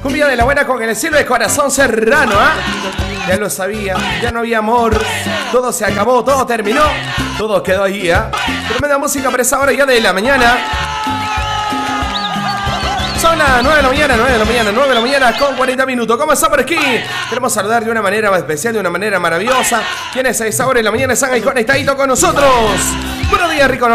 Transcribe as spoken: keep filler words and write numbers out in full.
Cumbia de la buena con el estilo de Corazón Serrano, ¿ah? ¿eh? Ya lo sabía, ya no había amor. Todo se acabó, todo terminó. Todo quedó ahí, ¿ah? ¿eh? Tremenda música para esa hora ya de la mañana. Son las nueve de la mañana, nueve de la mañana, nueve de la mañana con cuarenta minutos. ¿Cómo está por aquí? Queremos saludar de una manera especial, de una manera maravillosa. Quienes a esa hora de la mañana están ahí conectaditos con nosotros. Buenos días, Rico.